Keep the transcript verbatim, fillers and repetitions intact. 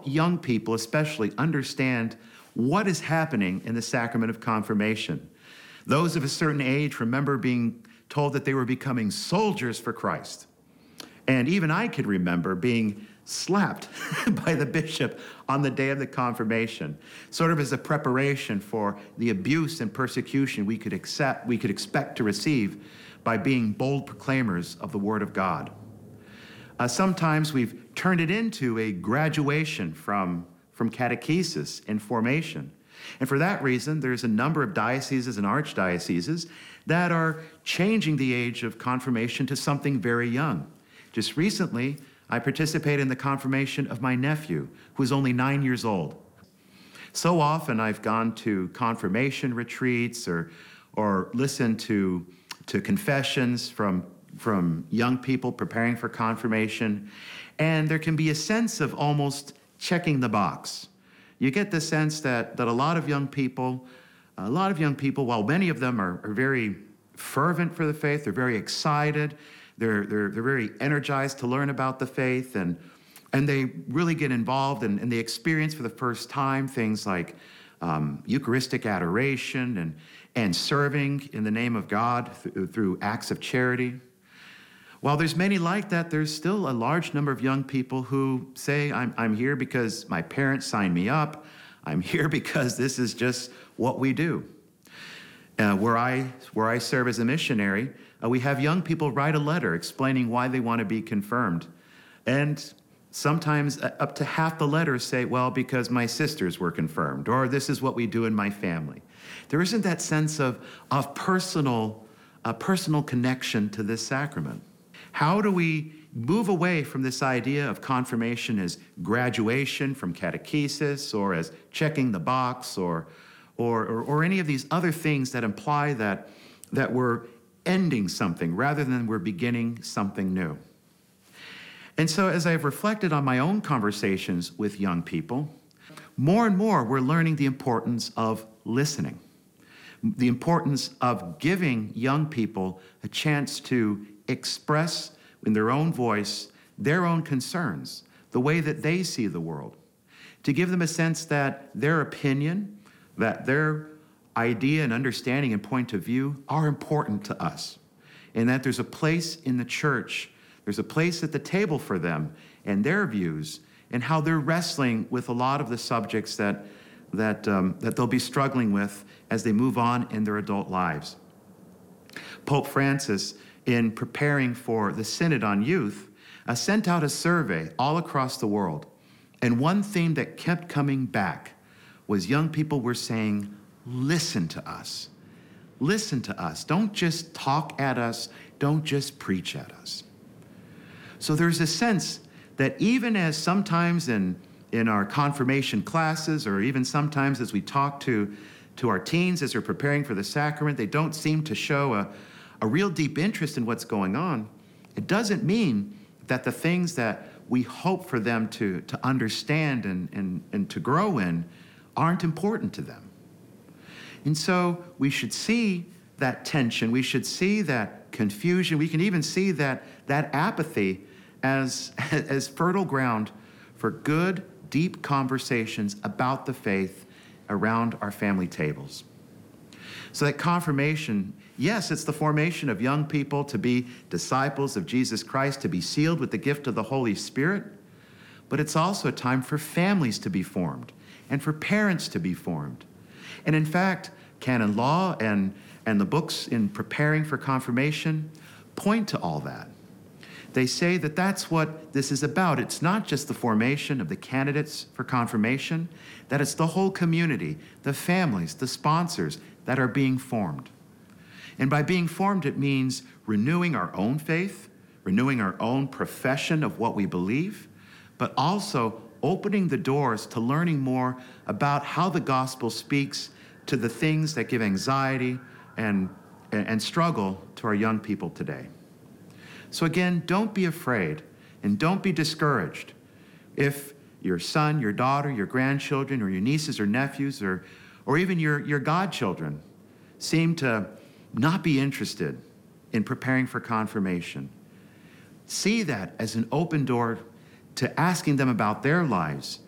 young people especially understand what is happening in the sacrament of confirmation. Those of a certain age remember being told that they were becoming soldiers for Christ. And even I could remember being slapped by the bishop on the day of the confirmation, sort of as a preparation for the abuse and persecution we could accept, we could expect to receive by being bold proclaimers of the Word of God. Uh, sometimes we've turned it into a graduation from, from catechesis and formation. And for that reason, there's a number of dioceses and archdioceses that are changing the age of confirmation to something very young. Just recently, I participated in the confirmation of my nephew, who is only nine years old. So often I've gone to confirmation retreats or, or listened to, to confessions from, from young people preparing for confirmation, and there can be a sense of almost checking the box. You get the sense that, that a lot of young people, a lot of young people, while many of them are, are very fervent for the faith, they're very excited, they're, they're, they're very energized to learn about the faith, and, and they really get involved and, and they experience for the first time things like um, Eucharistic adoration and, and serving in the name of God th- through acts of charity. While there's many like that, there's still a large number of young people who say, I'm, I'm here because my parents signed me up. I'm here because this is just what we do. Uh, where I where I serve as a missionary, uh, we have young people write a letter explaining why they want to be confirmed. And sometimes uh, up to half the letters say, well, because my sisters were confirmed, or this is what we do in my family. There isn't that sense of, of personal, uh, personal connection to this sacrament. How do we move away from this idea of confirmation as graduation from catechesis or as checking the box or, or, or, or any of these other things that imply that, that we're ending something rather than we're beginning something new? And so as I've reflected on my own conversations with young people, more and more we're learning the importance of listening, the importance of giving young people a chance to express in their own voice their own concerns, the way that they see the world, to give them a sense that their opinion, that their idea and understanding and point of view are important to us, and that there's a place in the church, there's a place at the table for them and their views and how they're wrestling with a lot of the subjects that, that, um, that they'll be struggling with as they move on in their adult lives. Pope Francis, in preparing for the Synod on Youth, uh, sent out a survey all across the world. And one theme that kept coming back was young people were saying, listen to us. Listen to us. Don't just talk at us. Don't just preach at us. So there's a sense that even as sometimes in, in our confirmation classes, or even sometimes as we talk to, to our teens as they're preparing for the sacrament, they don't seem to show a a real deep interest in what's going on, it doesn't mean that the things that we hope for them to, to understand and, and, and to grow in aren't important to them. And so we should see that tension, we should see that confusion, we can even see that, that apathy as, as fertile ground for good, deep conversations about the faith around our family tables. So that confirmation, yes, it's the formation of young people to be disciples of Jesus Christ, to be sealed with the gift of the Holy Spirit, but it's also a time for families to be formed and for parents to be formed. And in fact, canon law and, and the books in preparing for confirmation point to all that. They say that that's what this is about. It's not just the formation of the candidates for confirmation, that it's the whole community, the families, the sponsors that are being formed. And by being formed, it means renewing our own faith, renewing our own profession of what we believe, but also opening the doors to learning more about how the gospel speaks to the things that give anxiety and, and struggle to our young people today. So again, don't be afraid and don't be discouraged if your son, your daughter, your grandchildren, or your nieces or nephews, or, or even your, your godchildren seem to not be interested in preparing for confirmation. See that as an open door to asking them about their lives